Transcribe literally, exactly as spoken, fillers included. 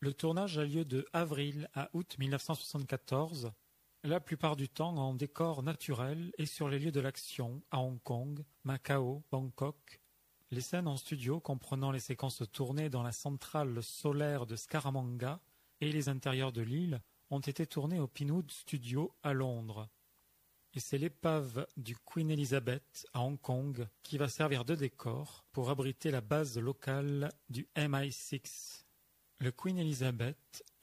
Le tournage a lieu de avril à août mille neuf cent soixante-quatorze, la plupart du temps en décor naturel et sur les lieux de l'action à Hong Kong, Macao, Bangkok. Les scènes en studio comprenant les séquences tournées dans la centrale solaire de Scaramanga et les intérieurs de l'île ont été tournées au Pinewood Studio à Londres. Et c'est l'épave du Queen Elizabeth à Hong Kong qui va servir de décor pour abriter la base locale du M I six. Le Queen Elizabeth